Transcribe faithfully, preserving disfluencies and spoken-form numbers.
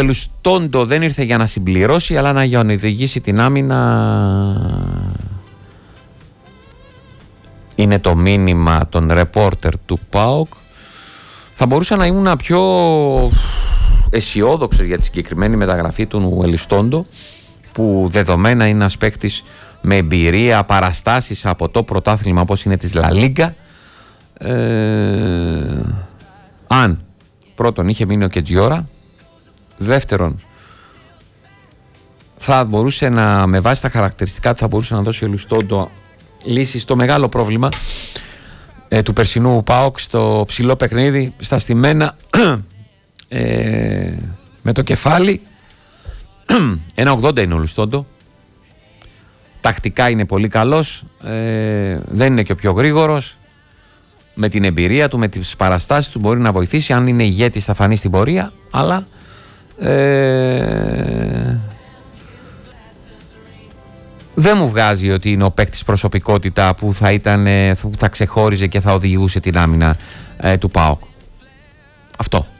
Ελουστόντο δεν ήρθε για να συμπληρώσει, αλλά να για να οδηγήσει την άμυνα. Είναι το μήνυμα των ρεπόρτερ του ΠΑΟΚ. Θα μπορούσα να ήμουν πιο αισιόδοξος για τη συγκεκριμένη μεταγραφή του Ελουστόντο, που δεδομένα είναι ένας παίκτης με εμπειρία, παραστάσεις από το πρωτάθλημα όπως είναι της Λα Λίγκα. Ε, αν πρώτον είχε μείνει ο Κετζιόρα, δεύτερον θα μπορούσε να, με βάση τα χαρακτηριστικά του, θα μπορούσε να δώσει ο Ελουστόντο λύση στο μεγάλο πρόβλημα ε, του περσινού ΠΑΟΚ, στο ψηλό παιχνίδι, στα στημένα, ε, με το κεφάλι. ένα ογδόντα είναι ο Ελουστόντο. Τακτικά είναι πολύ καλός, ε, δεν είναι και ο πιο γρήγορος. Με την εμπειρία του, με τις παραστάσεις του μπορεί να βοηθήσει. Αν είναι ηγέτης θα φανεί στην πορεία, αλλά ε, δεν μου βγάζει ότι είναι ο παίκτης προσωπικότητα που θα, ήταν, που θα ξεχώριζε και θα οδηγούσε την άμυνα ε, του ΠΑΟΚ. Αυτό.